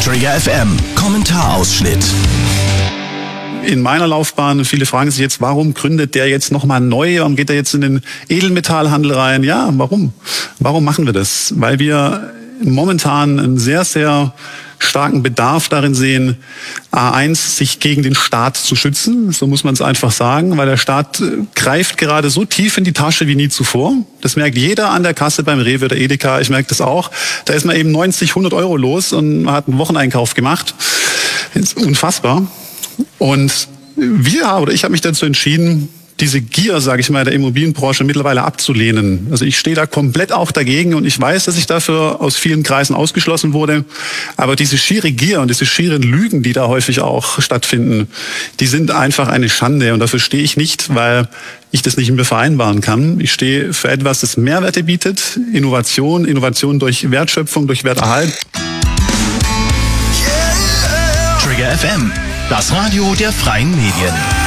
Trigger FM, Kommentarausschnitt. In meiner Laufbahn, viele fragen sich jetzt, warum gründet der jetzt nochmal neu? Warum geht er jetzt in den Edelmetallhandel rein? Ja, warum? Warum machen wir das? Weil wir momentan einen sehr, sehr starken Bedarf darin sehen, A1, sich gegen den Staat zu schützen. So muss man es einfach sagen, weil der Staat greift gerade so tief in die Tasche wie nie zuvor. Das merkt jeder an der Kasse beim Rewe oder Edeka. Ich merke das auch. Da ist man eben 90, 100 Euro los und man hat einen Wocheneinkauf gemacht. Das ist unfassbar. Und ich habe mich dazu entschieden, diese Gier, sage ich mal, der Immobilienbranche mittlerweile abzulehnen. Also ich stehe da komplett auch dagegen und ich weiß, dass ich dafür aus vielen Kreisen ausgeschlossen wurde. Aber diese schiere Gier und diese schieren Lügen, die da häufig auch stattfinden, die sind einfach eine Schande. Und dafür stehe ich nicht, weil ich das nicht mehr vereinbaren kann. Ich stehe für etwas, das Mehrwerte bietet, Innovation durch Wertschöpfung, durch Werterhalt. Trigger FM, das Radio der freien Medien.